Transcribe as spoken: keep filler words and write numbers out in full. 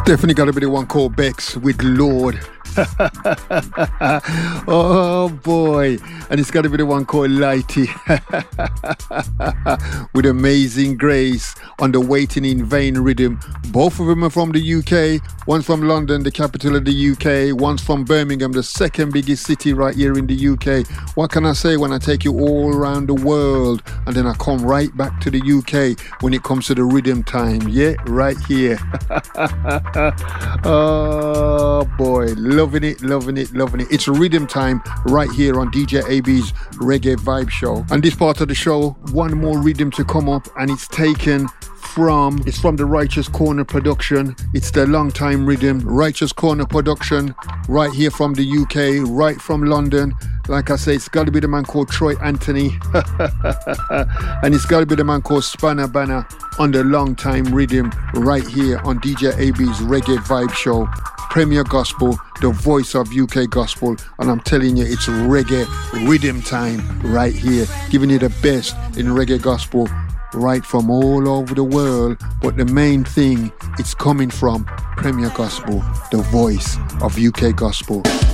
Definitely got to be the one called Bex with Lord. Oh boy. And it's got to be the one called Lighty with Amazing Grace on the Waiting in Vain rhythm. Both of them are from the U K. One's from London, the capital of the U K. One's from Birmingham, the second biggest city right here in the U K. What can I say when I take you all around the world and then I come right back to the U K when it comes to the rhythm time? Yeah, right here. Oh boy, loving it, loving it, loving it. It's rhythm time right here on D J A B's Reggae Vibe Show. And this part of the show, one more rhythm to come up, and it's taken from, it's from the Righteous Corner production. It's the long time rhythm, Righteous Corner production, right here from the U K, right from London. Like I say, it's got to be the man called Troy Anthony. And it's got to be the man called Spanner Banner on the long time rhythm right here on D J A B's Reggae Vibe Show. Premier Gospel, the voice of U K Gospel. And I'm telling you, it's reggae rhythm time right here. Giving you the best in reggae gospel right from all over the world. But the main thing, it's coming from Premier Gospel, the voice of U K Gospel.